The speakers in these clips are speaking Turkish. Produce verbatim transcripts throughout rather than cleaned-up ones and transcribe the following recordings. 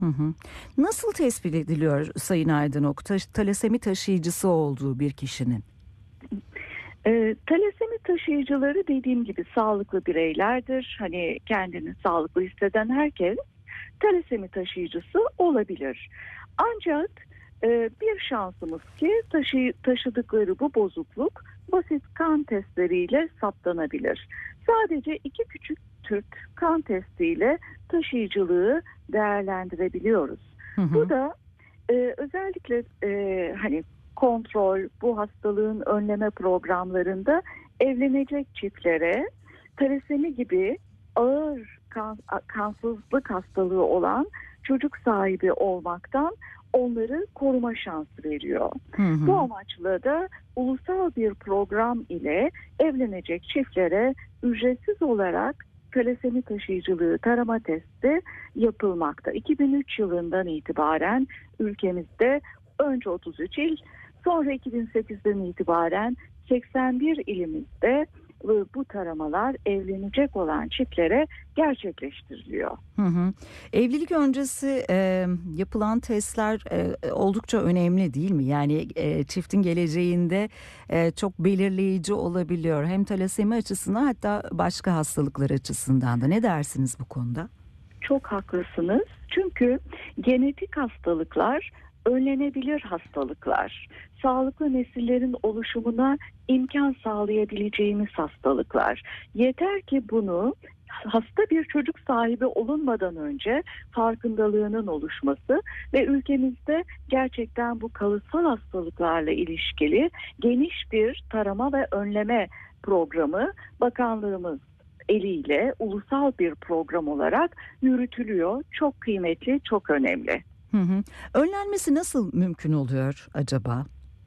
Hı hı. Nasıl tespit ediliyor Sayın Aydınok taş- talasemi taşıyıcısı olduğu bir kişinin? E, talasemi taşıyıcıları dediğim gibi sağlıklı bireylerdir. Hani kendini sağlıklı hisseden herkes talasemi taşıyıcısı olabilir. Ancak e, bir şansımız ki taşı, taşıdıkları bu bozukluk basit kan testleriyle saptanabilir. Sadece iki küçük tüp kan testiyle taşıyıcılığı değerlendirebiliyoruz. Hı Bu hı. da e, özellikle e, hani kontrol, bu hastalığın önleme programlarında evlenecek çiftlere talasemi gibi ağır kan, kansızlık hastalığı olan çocuk sahibi olmaktan onları koruma şansı veriyor. Hı Bu hı. amaçla da ulusal bir program ile evlenecek çiftlere ücretsiz olarak talasemi taşıyıcılığı tarama testi yapılmakta. iki bin üç yılından itibaren ülkemizde önce otuz üç il, sonra iki bin sekizden itibaren seksen bir ilimizde bu taramalar evlenecek olan çiftlere gerçekleştiriliyor. Hı hı. Evlilik öncesi e, yapılan testler e, oldukça önemli değil mi? Yani e, çiftin geleceğinde e, çok belirleyici olabiliyor. Hem talasemi açısından hatta başka hastalıklar açısından da. Ne dersiniz bu konuda? Çok haklısınız. Çünkü genetik hastalıklar önlenebilir hastalıklar. Sağlıklı nesillerin oluşumuna imkan sağlayabileceğimiz hastalıklar. Yeter ki bunu hasta bir çocuk sahibi olunmadan önce farkındalığının oluşması ve ülkemizde gerçekten bu kalıtsal hastalıklarla ilişkili geniş bir tarama ve önleme programı bakanlığımız eliyle ulusal bir program olarak yürütülüyor. Çok kıymetli, çok önemli. Hı hı. Önlenmesi nasıl mümkün oluyor acaba?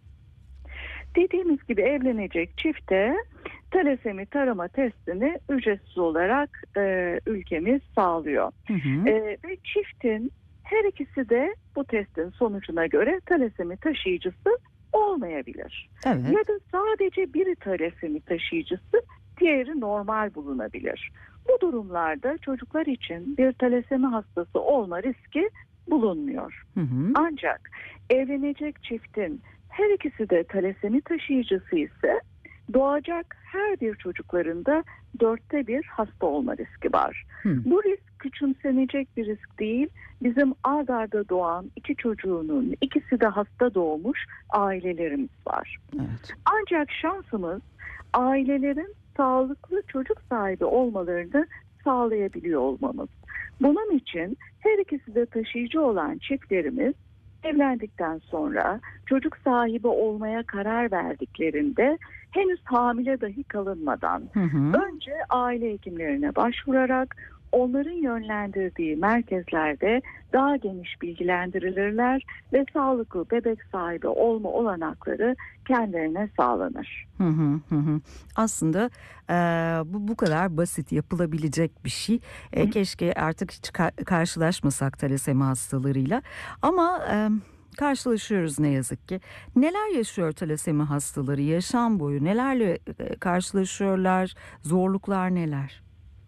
Dediğimiz gibi evlenecek çifte talasemi tarama testini ücretsiz olarak e, ülkemiz sağlıyor. Hı hı. E, ve çiftin her ikisi de bu testin sonucuna göre talasemi taşıyıcısı olmayabilir. Ya Evet. da sadece biri talasemi taşıyıcısı, diğeri normal bulunabilir. Bu durumlarda çocuklar için bir talasemi hastası olma riski bulunmuyor. Hı hı. Ancak evlenecek çiftin her ikisi de talasemi taşıyıcısı ise doğacak her bir çocuklarında dörtte bir hasta olma riski var. Hı. Bu risk küçümsenecek bir risk değil. Bizim ard arda doğan iki çocuğunun ikisi de hasta doğmuş ailelerimiz var. Evet. Ancak şansımız ailelerin sağlıklı çocuk sahibi olmalarını sağlayabiliyor olmamız. Bunun için her ikisi de taşıyıcı olan çiftlerimiz evlendikten sonra çocuk sahibi olmaya karar verdiklerinde henüz hamile dahi kalınmadan Hı hı. önce aile hekimlerine başvurarak onların yönlendirdiği merkezlerde daha geniş bilgilendirilirler ve sağlıklı bebek sahibi olma olanakları kendilerine sağlanır. Hı hı hı hı. Aslında e, bu bu kadar basit yapılabilecek bir şey. E, keşke artık hiç ka- karşılaşmasak talasemi hastalarıyla. Ama e, karşılaşıyoruz ne yazık ki. Neler yaşıyor talasemi hastaları yaşam boyu? Nelerle e, karşılaşıyorlar? Zorluklar neler?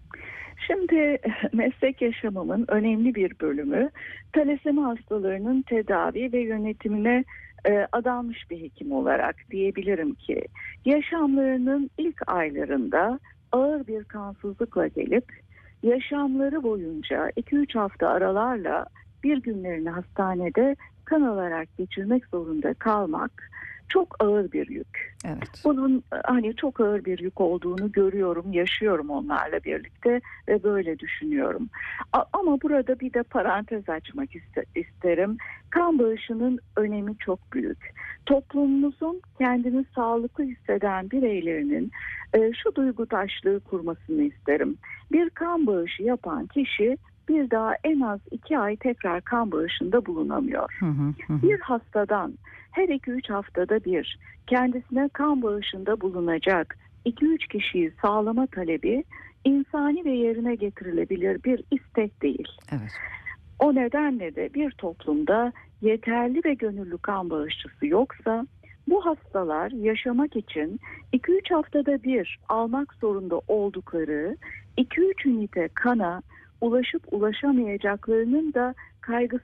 Şimdi meslek yaşamımın önemli bir bölümü talasemi hastalarının tedavi ve yönetimine e, adanmış bir hekim olarak diyebilirim ki yaşamlarının ilk aylarında ağır bir kansızlıkla gelip yaşamları boyunca iki üç hafta aralarla bir günlerini hastanede kan alarak geçirmek zorunda kalmak çok ağır bir yük. Evet. Bunun hani çok ağır bir yük olduğunu görüyorum, yaşıyorum onlarla birlikte ve böyle düşünüyorum. A- ama burada bir de parantez açmak iste- isterim. Kan bağışının önemi çok büyük. Toplumumuzun kendini sağlıklı hisseden bireylerinin e, şu duygu taşlığı kurmasını isterim. Bir kan bağışı yapan kişi bir daha en az iki ay tekrar kan bağışında bulunamıyor. Hı hı hı. Bir hastadan her iki üç haftada bir kendisine kan bağışında bulunacak iki üç kişiyi sağlama talebi insani ve yerine getirilebilir bir istek değil. Evet. O nedenle de bir toplumda yeterli ve gönüllü kan bağışçısı yoksa bu hastalar yaşamak için iki üç haftada bir almak zorunda oldukları iki üç ünite kana ulaşıp ulaşamayacaklarının da kaygısı